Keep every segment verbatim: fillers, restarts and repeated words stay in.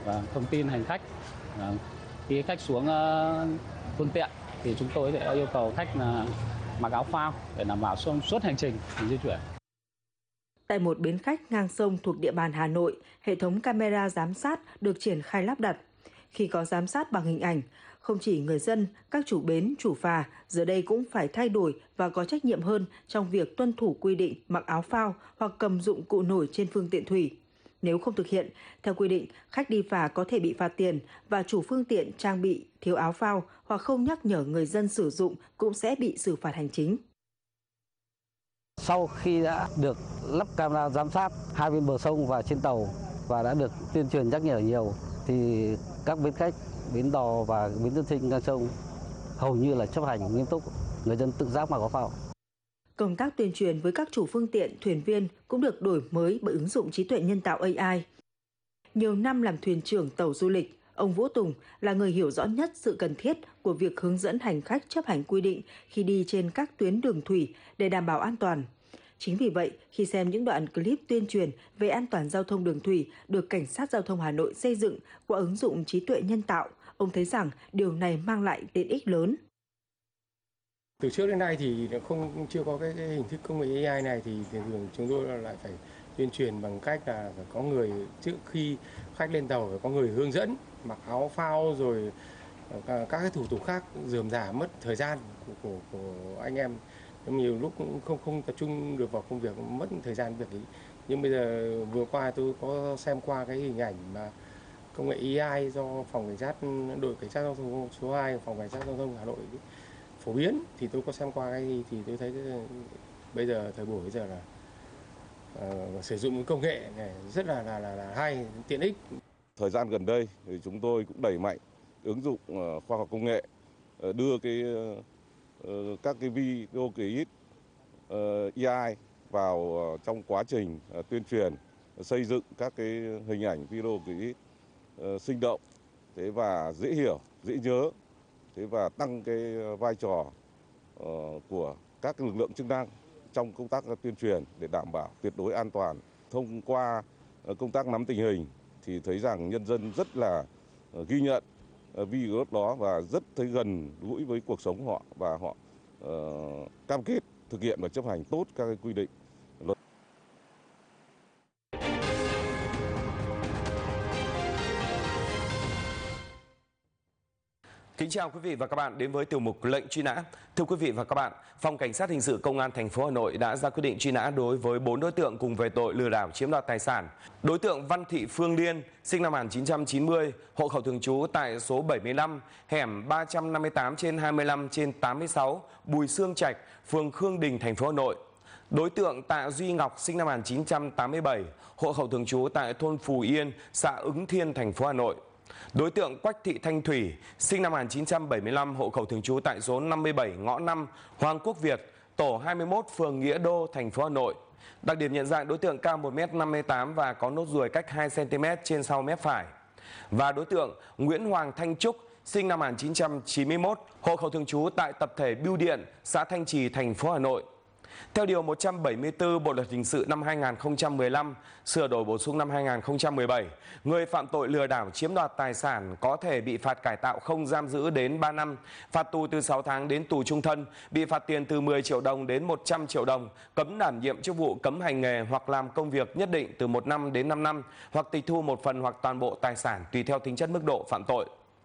và thông tin hành khách. Khi khách xuống phương tiện thì chúng tôi sẽ yêu cầu khách là mặc áo phao để đảm bảo trong suốt hành trình di chuyển. Tại một bến khách ngang sông thuộc địa bàn Hà Nội, hệ thống camera giám sát được triển khai lắp đặt. Khi có giám sát bằng hình ảnh, không chỉ người dân, các chủ bến, chủ phà giờ đây cũng phải thay đổi và có trách nhiệm hơn trong việc tuân thủ quy định mặc áo phao hoặc cầm dụng cụ nổi trên phương tiện thủy. Nếu không thực hiện, theo quy định, khách đi phà có thể bị phạt tiền và chủ phương tiện trang bị thiếu áo phao hoặc không nhắc nhở người dân sử dụng cũng sẽ bị xử phạt hành chính. Sau khi đã được lắp camera giám sát hai bên bờ sông và trên tàu và đã được tuyên truyền nhắc nhở nhiều thì các bến khách, bến đò và bến dân sinh ngang sông hầu như là chấp hành nghiêm túc, người dân tự giác mặc áo phao. Công tác tuyên truyền với các chủ phương tiện, thuyền viên cũng được đổi mới bởi ứng dụng trí tuệ nhân tạo A I. Nhiều năm làm thuyền trưởng tàu du lịch, ông Vũ Tùng là người hiểu rõ nhất sự cần thiết của việc hướng dẫn hành khách chấp hành quy định khi đi trên các tuyến đường thủy để đảm bảo an toàn. Chính vì vậy, khi xem những đoạn clip tuyên truyền về an toàn giao thông đường thủy được Cảnh sát Giao thông Hà Nội xây dựng qua ứng dụng trí tuệ nhân tạo, ông thấy rằng điều này mang lại tiện ích lớn. Từ trước đến nay thì không chưa có cái, cái hình thức công nghệ A I này thì thường chúng tôi lại phải tuyên truyền bằng cách là phải có người trước khi khách lên tàu phải có người hướng dẫn mặc áo phao rồi các cái thủ tục khác rườm rà mất thời gian của, của, của anh em. Nhiều lúc cũng không không tập trung được vào công việc, mất thời gian việc ý. Nhưng bây giờ vừa qua tôi có xem qua cái hình ảnh mà công nghệ A I do phòng cảnh sát đội cảnh sát giao thông số hai, phòng cảnh sát giao thông Hà Nội phổ biến thì tôi có xem qua cái thì tôi thấy cái, bây giờ thời buổi bây giờ là uh, sử dụng công nghệ này rất là là là, là hay, tiện ích. Thời gian gần đây thì chúng tôi cũng đẩy mạnh ứng dụng uh, khoa học công nghệ, uh, đưa cái uh, các cái video clip uh, A I vào uh, trong quá trình uh, tuyên truyền, uh, xây dựng các cái hình ảnh video clip uh, sinh động, thế và dễ hiểu, dễ nhớ, thế và tăng cái vai trò uh, của các lực lượng chức năng trong công tác tuyên truyền để đảm bảo tuyệt đối an toàn. Thông qua uh, công tác nắm tình hình thì thấy rằng nhân dân rất là uh, ghi nhận video đó và rất thấy gần gũi với cuộc sống họ và họ uh, cam kết thực hiện và chấp hành tốt các cái quy định. Kính chào quý vị và các bạn đến với tiểu mục lệnh truy nã. Thưa quý vị và các bạn, Phòng Cảnh sát Hình sự Công an thành phố Hà Nội đã ra quyết định truy nã đối với bốn đối tượng cùng về tội lừa đảo chiếm đoạt tài sản. Đối tượng Văn Thị Phương Liên, sinh năm một nghìn chín trăm chín mươi, hộ khẩu thường trú tại số bảy mươi lăm, hẻm ba trăm năm mươi tám trên hai mươi lăm trên tám mươi sáu, Bùi Xương Trạch, phường Khương Đình, thành phố Hà Nội. Đối tượng Tạ Duy Ngọc, sinh năm một nghìn chín trăm tám mươi bảy, hộ khẩu thường trú tại thôn Phù Yên, xã Ứng Thiên, thành phố Hà Nội. Đối tượng Quách Thị Thanh Thủy, sinh năm một nghìn chín trăm bảy mươi lăm, hộ khẩu thường trú tại số năm mươi bảy ngõ năm, Hoàng Quốc Việt, tổ hai mươi mốt, phường Nghĩa Đô, thành phố Hà Nội. Đặc điểm nhận dạng đối tượng cao một mét năm mươi tám và có nốt ruồi cách hai xăng ti mét trên sau mép phải. Và đối tượng Nguyễn Hoàng Thanh Trúc, sinh năm một nghìn chín trăm chín mươi mốt, hộ khẩu thường trú tại tập thể Bưu Điện, xã Thanh Trì, thành phố Hà Nội. Theo điều một trăm bảy mươi tư Bộ luật hình sự năm hai nghìn không trăm mười lăm, sửa đổi bổ sung năm hai nghìn không trăm mười bảy, người phạm tội lừa đảo chiếm đoạt tài sản có thể bị phạt cải tạo không giam giữ đến ba năm, phạt tù từ sáu tháng đến tù trung thân, bị phạt tiền từ mười triệu đồng đến một trăm triệu đồng, cấm đảm nhiệm chức vụ, cấm hành nghề hoặc làm công việc nhất định từ một năm đến năm năm, hoặc tịch thu một phần hoặc toàn bộ tài sản tùy theo tính chất mức độ phạm tội.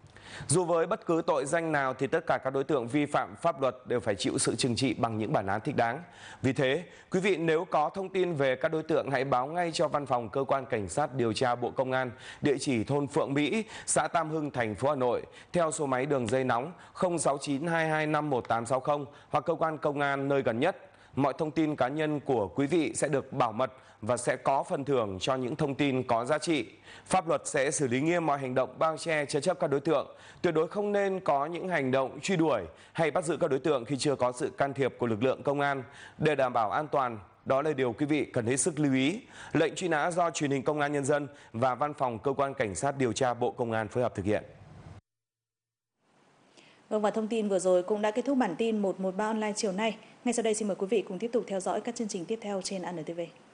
Dù với bất cứ tội danh nào thì tất cả các đối tượng vi phạm pháp luật đều phải chịu sự trừng trị bằng những bản án thích đáng. Vì thế, quý vị nếu có thông tin về các đối tượng hãy báo ngay cho Văn phòng Cơ quan Cảnh sát điều tra Bộ Công an, địa chỉ thôn Phượng Mỹ, xã Tam Hưng, thành phố Hà Nội, theo số máy đường dây nóng không sáu chín hai hai năm một tám sáu không hoặc cơ quan công an nơi gần nhất. Mọi thông tin cá nhân của quý vị sẽ được bảo mật và sẽ có phần thưởng cho những thông tin có giá trị. Pháp luật sẽ xử lý nghiêm mọi hành động bao che chứa chấp các đối tượng. Tuyệt đối không nên có những hành động truy đuổi hay bắt giữ các đối tượng khi chưa có sự can thiệp của lực lượng công an. Để đảm bảo an toàn, đó là điều quý vị cần hết sức lưu ý. Lệnh truy nã do Truyền hình Công an Nhân dân và Văn phòng Cơ quan Cảnh sát điều tra Bộ Công an phối hợp thực hiện. Vâng, và thông tin vừa rồi cũng đã kết thúc bản tin một một ba online chiều nay. Ngay sau đây xin mời quý vị cùng tiếp tục theo dõi các chương trình tiếp theo trên a en tê vê.